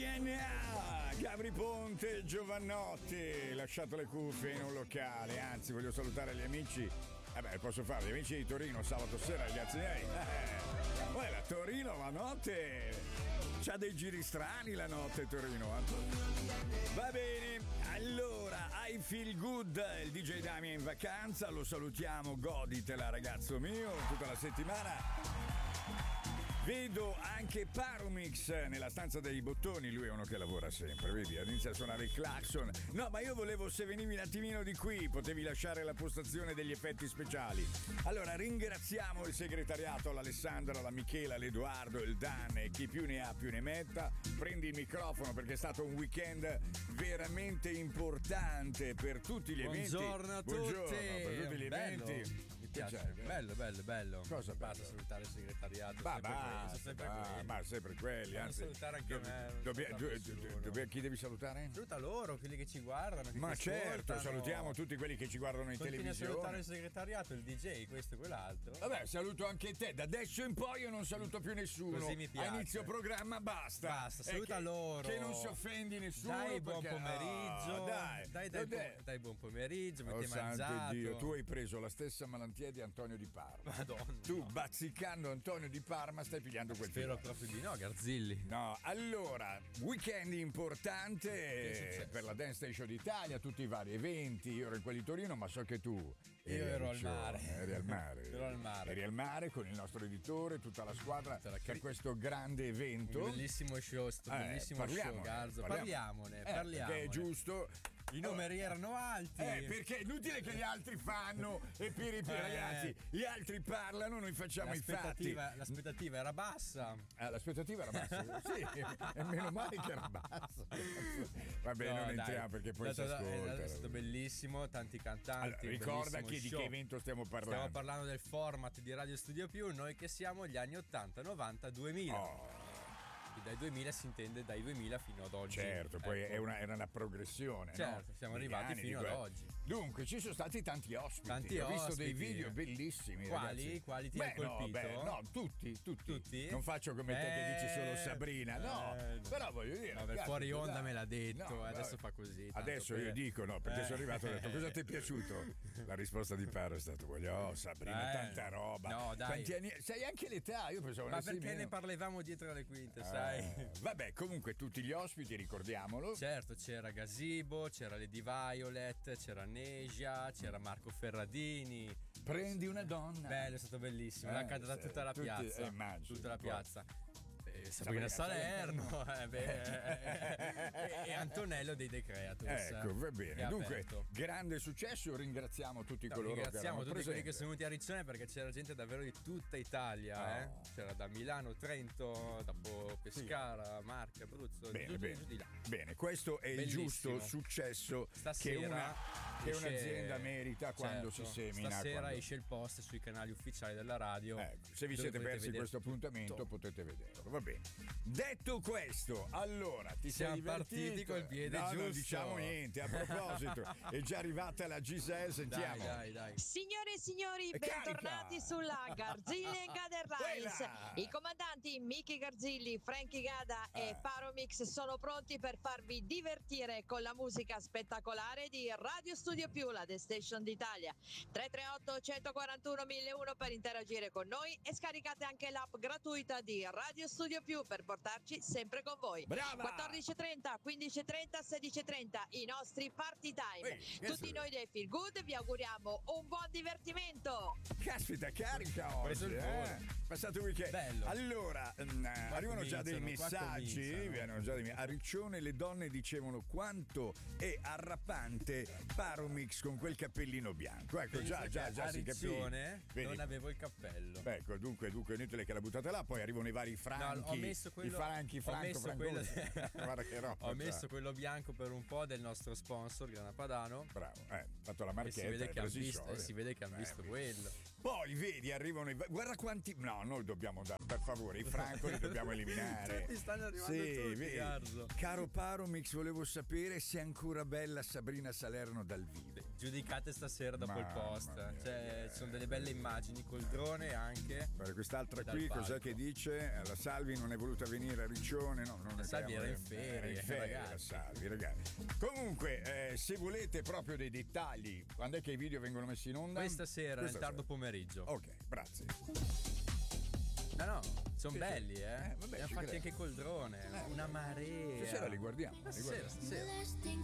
DNA, Gabri Ponte, Giovannotti, lasciato le cuffie in un locale, anzi voglio salutare gli amici, posso fare, gli amici di Torino sabato sera, ragazzi miei, la Torino la notte, c'ha dei giri strani la notte Torino, Va bene, allora, I Feel Good, il DJ Dami è in vacanza, lo salutiamo, goditela ragazzo mio, tutta la settimana. Vedo anche Paromix nella stanza dei bottoni, lui è uno che lavora sempre, vedi, inizia a suonare il clacson. No, ma io volevo, se venivi un attimino di qui, potevi lasciare la postazione degli effetti speciali. Allora, ringraziamo il segretariato, l'Alessandra, la Michela, l'Edoardo, il Dan e chi più ne ha più ne metta. Prendi il microfono perché è stato un weekend veramente importante per tutti gli eventi. Buongiorno a tutti. Buongiorno, per tutti gli eventi. Mi piace, bello. Cosa basta salutare il segretariato. Ma sempre quelli. Anzi, salutare anche me. Chi devi salutare? Saluta loro, quelli che ci guardano. Che ma ti certo, ascoltano. Salutiamo tutti quelli che ci guardano in televisione. A salutare il segretariato, il DJ, questo e quell'altro. Vabbè, saluto anche te. Da adesso in poi io non saluto più nessuno. Così mi piace. A inizio programma basta. Saluta loro. Che non si offendi nessuno. Dai, buon perché, pomeriggio. Dai, buon pomeriggio. Metti mangiato. Dio, tu hai preso la stessa malattia di Antonio Di Parma. Madonna. Tu, bazzicando Antonio Di Parma, stai pigliando quel Spero proprio di no, Garzilli. No, allora, weekend importante per la Dance Station d'Italia, tutti i vari eventi. Io ero in quelli di Torino, ma so che tu ero al mare. Eri al mare. Ero al mare. Eri al mare con il nostro editore, tutta la squadra per questo grande evento. Un bellissimo show, bellissimo show, Garzo. Parliamone. Perché è giusto. I numeri erano alti. Perché è inutile che gli altri fanno e ragazzi, gli altri parlano, noi facciamo i fatti. L'aspettativa era bassa. L'aspettativa era bassa? Sì, e meno male che era bassa. Vabbè, non entriamo perché poi si ascolta. È stato bellissimo, tanti cantanti. Allora, ricorda di che evento stiamo parlando. Stiamo parlando del format di Radio Studio Più, noi che siamo gli anni 80, 90, 2000. Dai 2000 si intende dai 2000 fino ad oggi. Certo, poi era una progressione. Certo, no? siamo arrivati fino ad oggi. Dunque, ci sono stati tanti ospiti. Ho visto dei video bellissimi. Quali ti hai colpito? No, tutti. Non faccio come te che dici solo Sabrina. No, però voglio dire. No, fuori onda me l'ha detto, adesso fa così. Adesso io dico no, perché sono arrivato e ho detto cosa ti è piaciuto? La risposta di Paro è stata Sabrina, tanta roba. No, dai. Quanti anni? Sai anche l'età, io pensavo. Ma perché ne parlavamo dietro le quinte, sai? Vabbè, comunque tutti gli ospiti, ricordiamolo. Certo, c'era Gazebo, c'era Lady Violet, c'era Neja, c'era Marco Ferradini. Prendi una donna. Bello, è stato bellissimo. L'ha cantata tutta la piazza. Immagino. Tutta la piazza. Sabrina Salerno e Antonello dei The Creators. Ecco, va bene. Dunque, grande successo. Ringraziamo tutti coloro che ringraziamo erano tutti quelli che presenti. sono venuti a Riccione, perché c'era gente davvero di tutta Italia. C'era da Milano, Trento, dopo Pescara, Marche, Abruzzo, giù di là. Bene, questo è il giusto successo stasera che un'azienda merita quando si semina. Stasera esce il post sui canali ufficiali della radio. Se vi siete persi questo appuntamento potete vederlo. Va bene. Detto questo, allora siamo partiti col piede giusto. Non diciamo niente. A proposito, è già arrivata la Giselle. Sentiamo. Dai. Signore e signori, bentornati sulla Garzilli Gader Lines. I comandanti Miki Garzilli, Frankie Gada e Paromix sono pronti per farvi divertire con la musica spettacolare di Radio Studio Più, la The Station d'Italia. 338 141 1001 per interagire con noi e scaricate anche l'app gratuita di Radio Studio Più per portarci sempre con voi. Brava! 14:30, 15:30, 16:30 i nostri party time. Tutti noi dei Feel Good vi auguriamo un buon divertimento. Caspita, carica oggi, passato il weekend. Bello. Allora, arrivano già dei messaggi. A Riccione le donne dicevano quanto è arrappante Paromix con quel cappellino bianco. Ecco, già si capisce. Non avevo il cappello. Ecco, dunque inutile che la buttate là, poi arrivano i vari franchi. No, ho messo quello, guarda che roba. Ho messo quello bianco per un po' del nostro sponsor Grana Padano. Bravo, fatto la marchetta. Si vede che hanno visto quello. Poi vedi, arrivano guarda quanti. No, noi dobbiamo dare, per favore, i franco li dobbiamo eliminare. Tutti stanno arrivando tutti, Garzo. Caro Paromix, volevo sapere se è ancora bella Sabrina Salerno dal vivo. Giudicate stasera dopo il post. Ci sono delle belle immagini col drone anche. Guarda, quest'altra qui cos'è che dice? La Salvi non è voluta venire a Riccione, no, non la Salvi era in ferie, la Salvi, ragazzi. Comunque, se volete proprio dei dettagli, quando è che i video vengono messi in onda? Questa sera, nel tardo pomeriggio. Ok, grazie. No, sono belli, vabbè, li hanno fatti anche col drone, una marea. Stasera li guardiamo. Stasera.